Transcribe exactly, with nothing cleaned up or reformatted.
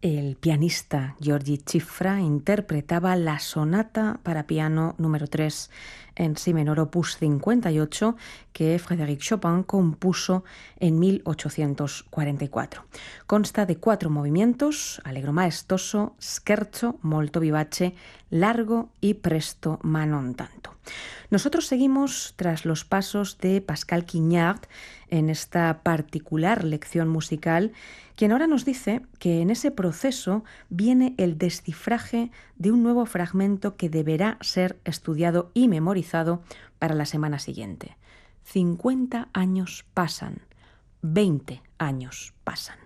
El pianista György Cifra interpretaba la sonata para piano número tres en si menor opus cincuenta y ocho que Frédéric Chopin compuso en mil ochocientos cuarenta y cuatro. Consta de cuatro movimientos: allegro maestoso, scherzo molto vivace, largo y presto ma non tanto. Nosotros seguimos tras los pasos de Pascal Quignard en esta particular lección musical, quien ahora nos dice que en ese proceso viene el descifraje de un nuevo fragmento que deberá ser estudiado y memorizado para la semana siguiente. cincuenta años pasan, veinte años pasan.